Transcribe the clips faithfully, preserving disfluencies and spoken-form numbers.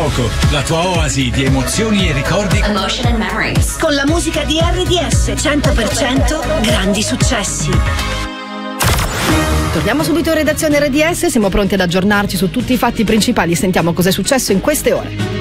Gioco, la tua oasi di emozioni e ricordi. Emotion and memories. Con la musica di R D S cento per cento grandi successi. Torniamo subito in redazione R D S, siamo pronti ad aggiornarci su tutti i fatti principali. Sentiamo cos'è successo in queste ore.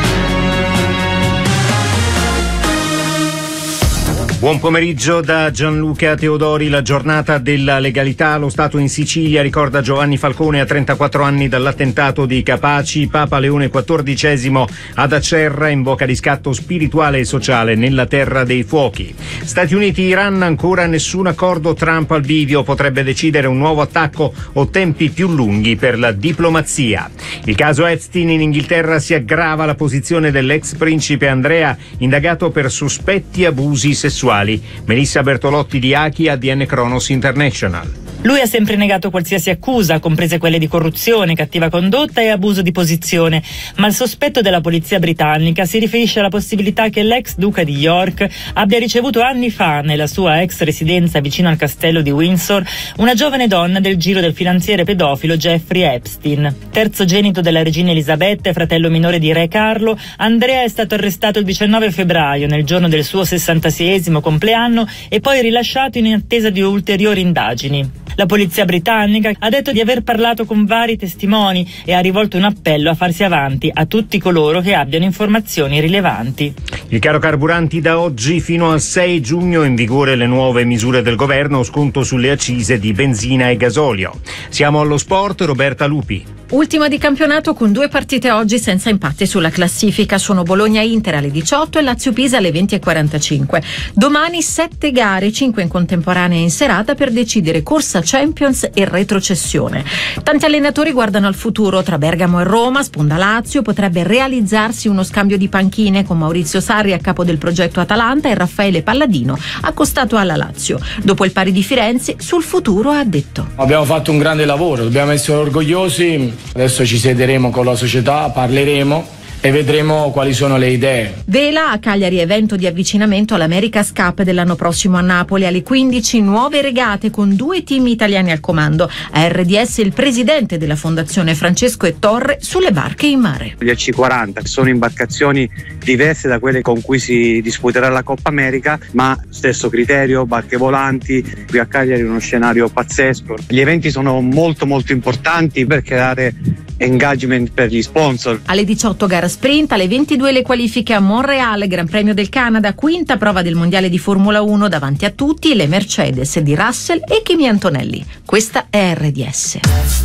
Buon pomeriggio da Gianluca Teodori. La giornata della legalità. Lo Stato in Sicilia ricorda Giovanni Falcone a trentaquattro anni dall'attentato di Capaci. Papa Leone quattordicesimo ad Acerra invoca riscatto spirituale e sociale nella terra dei fuochi. Stati Uniti-Iran, ancora nessun accordo. Trump al bivio, potrebbe decidere un nuovo attacco o tempi più lunghi per la diplomazia. Il caso Epstein in Inghilterra, si aggrava la posizione dell'ex principe Andrea, indagato per sospetti abusi sessuali. Melissa Bertolotti di Achi, A D N Kronos International. Lui ha sempre negato qualsiasi accusa, comprese quelle di corruzione, cattiva condotta e abuso di posizione, ma il sospetto della polizia britannica si riferisce alla possibilità che l'ex duca di York abbia ricevuto anni fa, nella sua ex residenza vicino al castello di Windsor, una giovane donna del giro del finanziere pedofilo Jeffrey Epstein. Terzogenito della regina Elisabetta e fratello minore di re Carlo, Andrea è stato arrestato il diciannove febbraio, nel giorno del suo sessantaseiesimo compleanno, e poi rilasciato in attesa di ulteriori indagini. La polizia britannica ha detto di aver parlato con vari testimoni e ha rivolto un appello a farsi avanti a tutti coloro che abbiano informazioni rilevanti. Il caro carburanti da oggi fino al sei giugno, in vigore le nuove misure del governo, sconto sulle accise di benzina e gasolio. Siamo allo sport, Roberta Lupi. Ultima di campionato con due partite oggi senza impatti sulla classifica. Sono Bologna-Inter alle diciotto e Lazio-Pisa alle venti e quarantacinque. Domani sette gare, cinque in contemporanea in serata, per decidere corsa Champions e retrocessione. Tanti allenatori guardano al futuro. Tra Bergamo e Roma, sponda Lazio, potrebbe realizzarsi uno scambio di panchine con Maurizio Sarri a capo del progetto Atalanta e Raffaele Palladino accostato alla Lazio. Dopo il pari di Firenze, sul futuro ha detto: abbiamo fatto un grande lavoro, dobbiamo essere orgogliosi. Adesso ci siederemo con la società, parleremo e vedremo quali sono le idee. Vela a Cagliari evento di avvicinamento all'America's Cup dell'anno prossimo a Napoli. Alle quindici nuove regate con due team italiani al comando. A R D S il presidente della fondazione Francesco E. Torre sulle barche in mare. Gli A C quaranta sono imbarcazioni diverse da quelle con cui si disputerà la Coppa America, ma stesso criterio, barche volanti. Qui a Cagliari uno scenario pazzesco. Gli eventi sono molto molto importanti per creare engagement per gli sponsor. Alle diciotto gara sprint, alle ventidue le qualifiche a Montreal, Gran Premio del Canada, quinta prova del mondiale di Formula uno, davanti a tutti le Mercedes di Russell e Kimi Antonelli. Questa è R D S.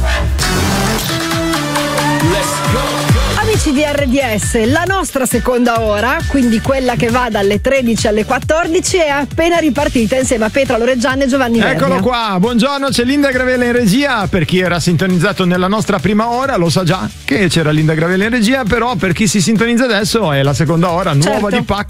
Amici di R D S, la nostra seconda ora, quindi quella che va dalle tredici alle quattordici, è appena ripartita insieme a Petra Loreggiani e Giovanni Vernia. Eccolo qua, buongiorno, c'è Linda Gravella in regia. Per chi era sintonizzato nella nostra prima ora lo sa già che c'era Linda Gravella in regia, però per chi si sintonizza adesso è la seconda ora nuova, certo, di P A C